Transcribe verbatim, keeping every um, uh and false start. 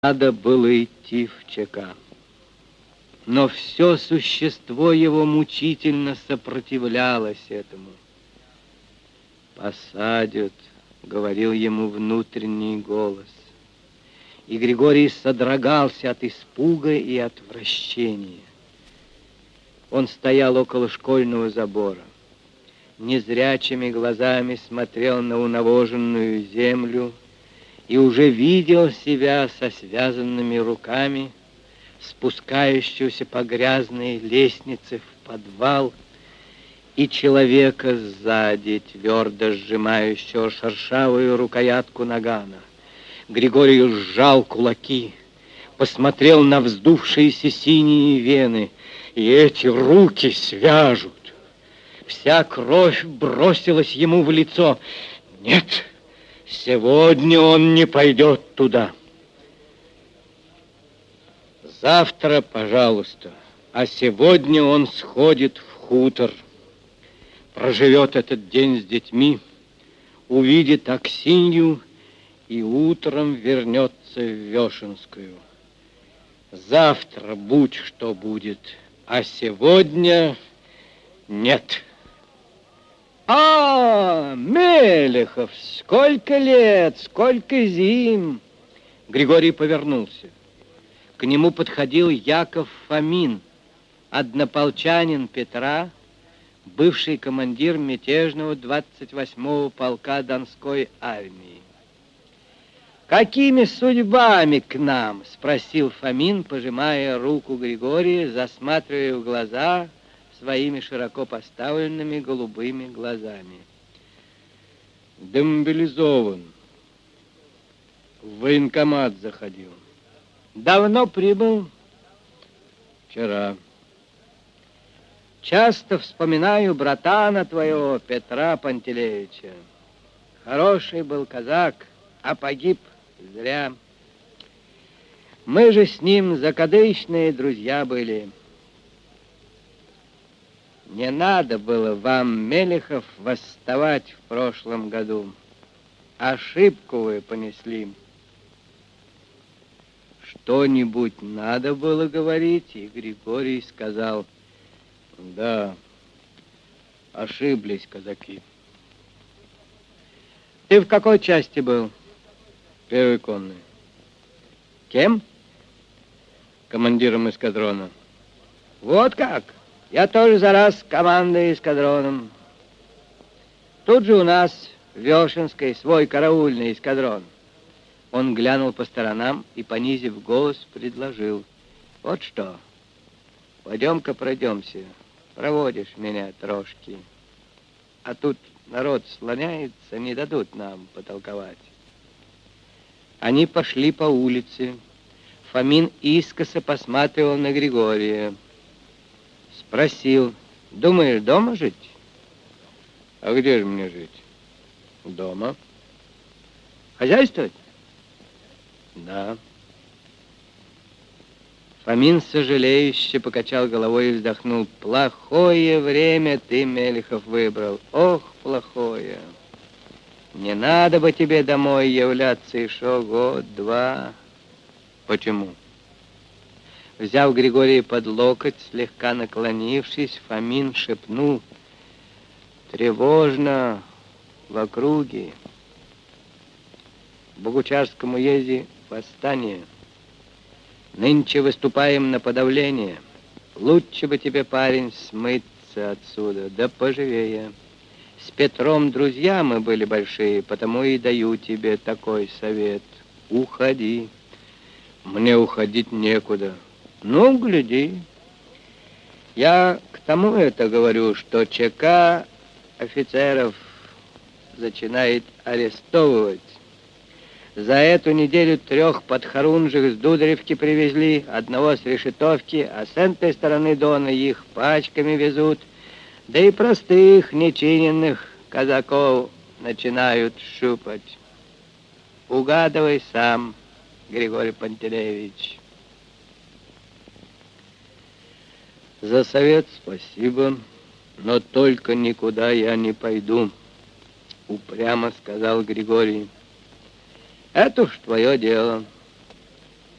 Надо было идти в ЧК. Но все существо его мучительно сопротивлялось этому. «Посадят», — говорил ему внутренний голос. И Григорий содрогался от испуга и отвращения. Он стоял около школьного забора. Незрячими глазами смотрел на унавоженную землю и уже видел себя со связанными руками, спускающегося по грязной лестнице в подвал, и человека сзади, твердо сжимающего шершавую рукоятку нагана. Григорий сжал кулаки, посмотрел на вздувшиеся синие вены, и эти руки свяжут. Вся кровь бросилась ему в лицо. Нет, сегодня он не пойдет туда. Завтра, пожалуйста, а сегодня он сходит в хутор, проживет этот день с детьми, увидит Аксинью и утром вернется в Вешенскую. Завтра будь что будет, а сегодня нет. А, Мелехов, сколько лет, сколько зим! Григорий повернулся. К нему подходил Яков Фомин, однополчанин Петра, бывший командир мятежного двадцать восьмого полка Донской армии. «Какими судьбами к нам?» — спросил Фомин, пожимая руку Григория, засматривая в глаза своими широко поставленными голубыми глазами. «Демобилизован. В военкомат заходил». «Давно прибыл?» «Вчера». «Часто вспоминаю братана твоего, Петра Пантелеича. Хороший был казак, а погиб зря. Мы же с ним закадычные друзья были. Не надо было вам, Мелехов, восставать в прошлом году. Ошибку вы понесли». Что-нибудь надо было говорить, и Григорий сказал: «Да, ошиблись казаки». «Ты в какой части был?» «Первой конной». «Кем?» «Командиром эскадрона». «Вот как? Я тоже за раз командой эскадроном. Тут же у нас в Вешенской свой караульный эскадрон». Он глянул по сторонам и, понизив голос, предложил: «Вот что, пойдем-ка пройдемся, проводишь меня трошки. А тут народ слоняется, не дадут нам потолковать». Они пошли по улице. Фомин искоса посматривал на Григория. Спросил: «Думаешь, дома жить?» «А где же мне жить?» «Дома». «Хозяйствовать?» «Да». Фомин сожалеюще покачал головой и вздохнул. «Плохое время ты, Мелехов, выбрал. Ох, плохое. Не надо бы тебе домой являться еще год-два». «Почему?» Взяв Григория под локоть, слегка наклонившись, Фомин шепнул: «Тревожно в округе. В Богучарском уезде восстание. Нынче выступаем на подавление. Лучше бы тебе, парень, смыться отсюда, да поживее. С Петром друзья мы были большие, потому и даю тебе такой совет. Уходи». «Мне уходить некуда». «Ну, гляди. Я к тому это говорю, что ЧК офицеров начинает арестовывать. За эту неделю трех подхорунжих с Дударевки привезли, одного с Решетовки, а с этой стороны Дона их пачками везут. Да и простых, нечиненных казаков начинают щупать. Угадывай сам, Григорий Пантелеевич». «За совет спасибо, но только никуда я не пойду», — упрямо сказал Григорий. «Это уж твое дело.